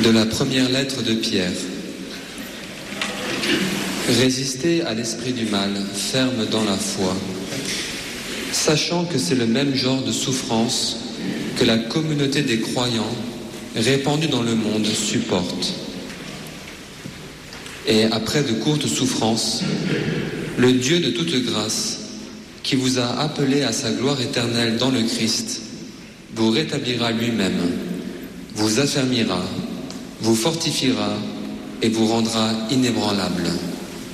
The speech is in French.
De la première lettre de Pierre. Résistez à l'esprit du mal, ferme dans la foi, sachant que c'est le même genre de souffrance que la communauté des croyants répandue dans le monde supporte. Et après de courtes souffrances, le Dieu de toute grâce, qui vous a appelé à sa gloire éternelle dans le Christ, vous rétablira lui-même, vous affermira, vous fortifiera et vous rendra inébranlable.